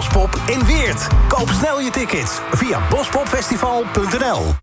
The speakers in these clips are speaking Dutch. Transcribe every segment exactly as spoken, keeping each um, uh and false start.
Bospop in Weert. Koop snel je tickets via bospopfestival punt n l.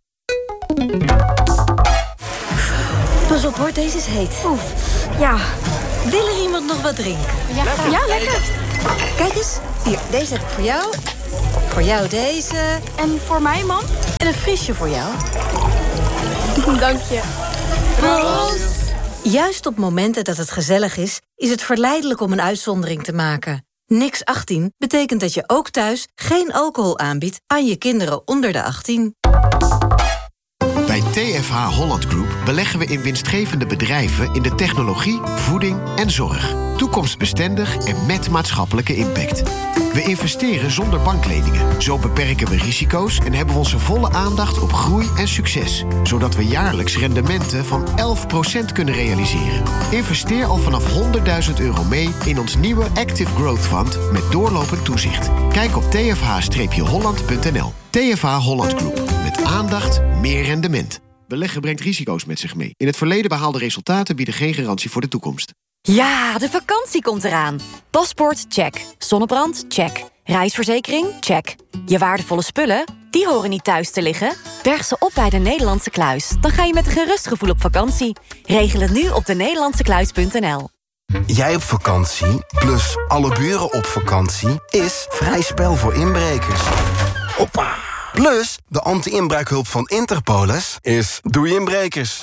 Pas op hoor, deze is heet. Oef, ja. Wil er iemand nog wat drinken? Ja, lekker. Ja, lekker. Kijk eens, hier, deze heb ik voor jou. Voor jou deze. En voor mij, man? En een frisje voor jou. Dank je. Proost. Juist op momenten dat het gezellig is, is het verleidelijk om een uitzondering te maken. Niks achttien betekent dat je ook thuis geen alcohol aanbiedt aan je kinderen onder de achttien. Bij T F H Holland Group beleggen we in winstgevende bedrijven in de technologie, voeding en zorg. Toekomstbestendig en met maatschappelijke impact. We investeren zonder bankleningen. Zo beperken we risico's en hebben we onze volle aandacht op groei en succes. Zodat we jaarlijks rendementen van elf procent kunnen realiseren. Investeer al vanaf honderdduizend euro mee in ons nieuwe Active Growth Fund met doorlopend toezicht. Kijk op t f h holland punt n l. T F H Holland Group. Met aandacht, meer rendement. Beleggen brengt risico's met zich mee. In het verleden behaalde resultaten bieden geen garantie voor de toekomst. Ja, de vakantie komt eraan. Paspoort, check. Zonnebrand, check. Reisverzekering, check. Je waardevolle spullen, die horen niet thuis te liggen. Berg ze op bij de Nederlandse Kluis. Dan ga je met een gerust gevoel op vakantie. Regel het nu op de nederlandse kluis punt n l. Jij op vakantie, plus alle buren op vakantie, is vrij spel voor inbrekers. Hoppa! Plus, de anti-inbraakhulp van Interpolis is doei inbrekers.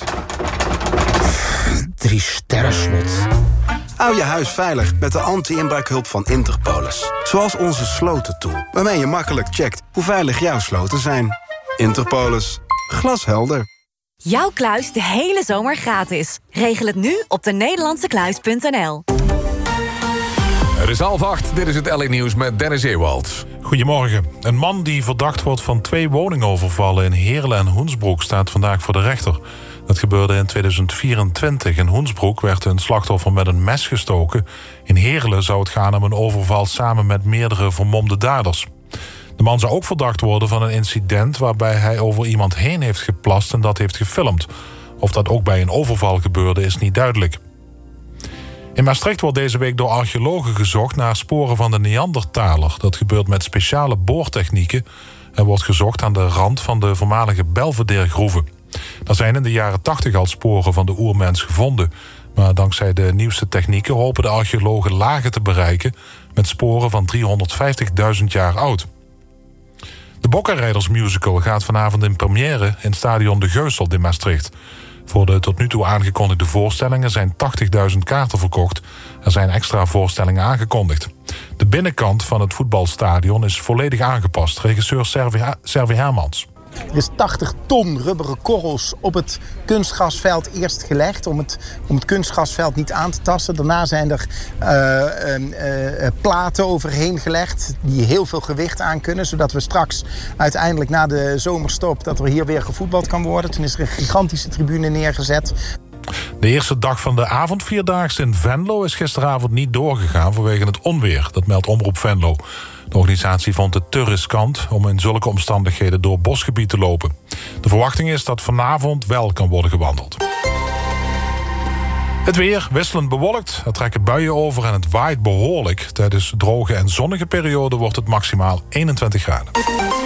Drie sterren slot. Hou je huis veilig met de anti-inbraakhulp van Interpolis. Zoals onze slotentool, waarmee je makkelijk checkt hoe veilig jouw sloten zijn. Interpolis. Glashelder. Jouw kluis de hele zomer gratis. Regel het nu op de nederlandse kluis punt n l. Het is half acht, dit is het L A Nieuws met Dennis Ewald. Goedemorgen. Een man die verdacht wordt van twee woningovervallen in Heerlen en Hoensbroek staat vandaag voor de rechter. Dat gebeurde in tweeduizend vierentwintig. In Hoensbroek werd een slachtoffer met een mes gestoken. In Heerlen zou het gaan om een overval samen met meerdere vermomde daders. De man zou ook verdacht worden van een incident waarbij hij over iemand heen heeft geplast en dat heeft gefilmd. Of dat ook bij een overval gebeurde is niet duidelijk. In Maastricht wordt deze week door archeologen gezocht naar sporen van de Neandertaler. Dat gebeurt met speciale boortechnieken. Er wordt gezocht aan de rand van de voormalige Belvedere-groeven. Er zijn in de jaren tachtig al sporen van de oermens gevonden. Maar dankzij de nieuwste technieken hopen de archeologen lagen te bereiken met sporen van driehonderdvijftigduizend jaar oud. De Bokkenrijders musical gaat vanavond in première in stadion De Geuselt in Maastricht. Voor de tot nu toe aangekondigde voorstellingen zijn tachtigduizend kaarten verkocht. Er zijn extra voorstellingen aangekondigd. De binnenkant van het voetbalstadion is volledig aangepast. Regisseur Servi Hermans. Er is tachtig ton rubberen korrels op het kunstgrasveld eerst gelegd om het, om het kunstgrasveld niet aan te tasten. Daarna zijn er uh, uh, uh, platen overheen gelegd die heel veel gewicht aan kunnen, zodat we straks uiteindelijk na de zomerstop dat er hier weer gevoetbald kan worden. Toen is er een gigantische tribune neergezet. De eerste dag van de avondvierdaagse in Venlo is gisteravond niet doorgegaan vanwege het onweer. Dat meldt Omroep Venlo. De organisatie vond het te riskant om in zulke omstandigheden door bosgebied te lopen. De verwachting is dat vanavond wel kan worden gewandeld. Het weer wisselend bewolkt. Er trekken buien over en het waait behoorlijk. Tijdens droge en zonnige perioden wordt het maximaal eenentwintig graden.